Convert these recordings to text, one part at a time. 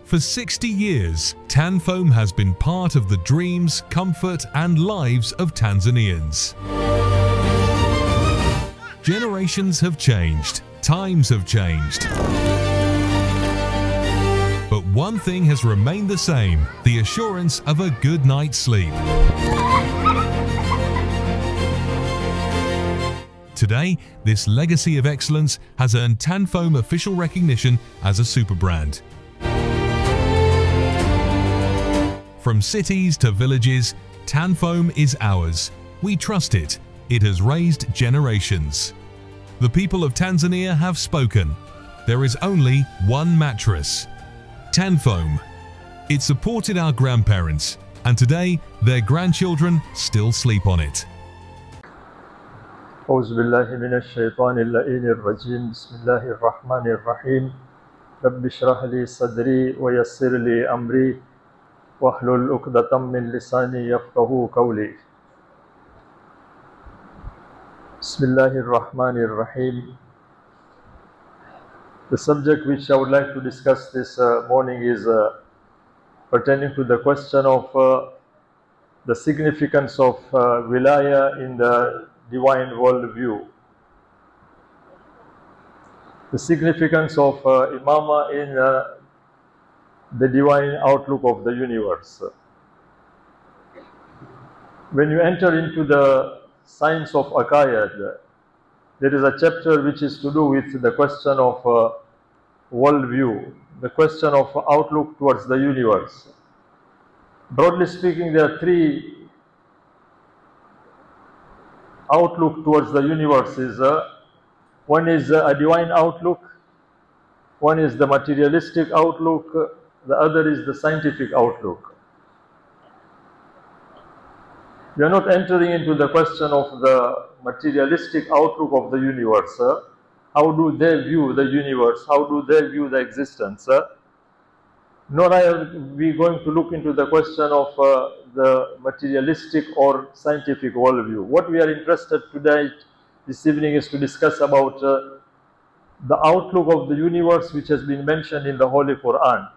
For 60 years, Tanfoam has been part of the dreams, comfort and lives of Tanzanians. Generations have changed, times have changed. But one thing has remained the same, the assurance of a good night's sleep. Today, this legacy of excellence has earned Tanfoam official recognition as a super brand. From cities to villages, Tanfoam is ours. We trust it. It has raised generations. The people of Tanzania have spoken. There is only one mattress, Tanfoam. It supported our grandparents, and today their grandchildren still sleep on it. أعوذ بالله من الشيطان اللعين الرجيم بسم الله الرحمن الرحيم رب اشرح لي صدري ويسر لي أمري واحلل عقدة من لساني يفقهوا قولي بسم الله الرحمن الرحيم. The subject which I would like to discuss this morning is pertaining to the question of the significance of wilaya in the divine worldview. The significance of imama in the divine outlook of the universe. When you enter into the science of Aqaid, there is a chapter which is to do with the question of worldview, the question of outlook towards the universe. Broadly speaking, there are three outlook towards the universe. One is a divine outlook, one is the materialistic outlook, the other is the scientific outlook. We are not entering into the question of the materialistic outlook of the universe. How do they view the universe? How do they view the existence? Nor are we going to look into the question of the materialistic or scientific worldview. What we are interested today, this evening, is to discuss about the outlook of the universe which has been mentioned in the Holy Quran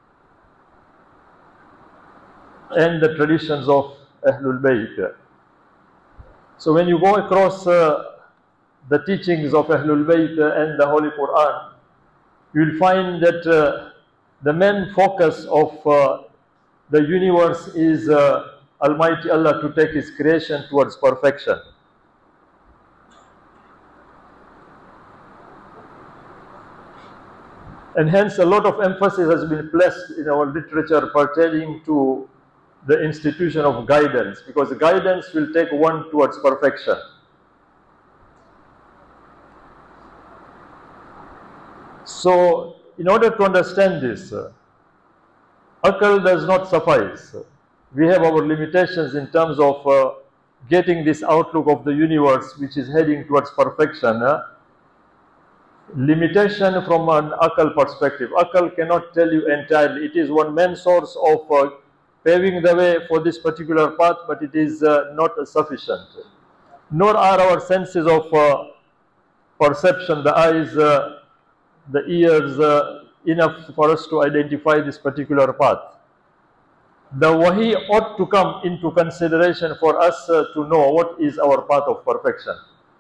and the traditions of Ahlul Bayt. So when you go across the teachings of Ahlul Bayt and the Holy Quran, you will find that the main focus of the universe is Almighty Allah to take His creation towards perfection. And hence a lot of emphasis has been placed in our literature pertaining to the institution of guidance, because guidance will take one towards perfection. So in order to understand this, Aql does not suffice. We have our limitations in terms of getting this outlook of the universe which is heading towards perfection. Limitation from an Aql perspective. Aql cannot tell you entirely. It is one main source of paving the way for this particular path, but it is not sufficient. Nor are our senses of perception, the eyes, the ears, enough for us to identify this particular path. The wahi ought to come into consideration for us to know what is our path of perfection.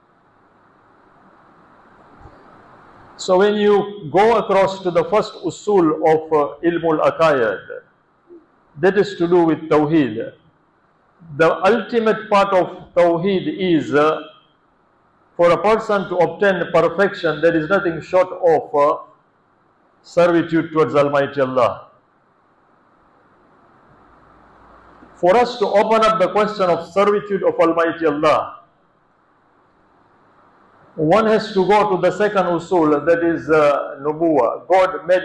So when you go across to the first usul of Ilmul Aqaid, that is to do with Tawheed. The ultimate part of Tawheed is for a person to obtain perfection, there is nothing short of servitude towards Almighty Allah. For us to open up the question of servitude of Almighty Allah, one has to go to the second usul, that is Nubuwa. God made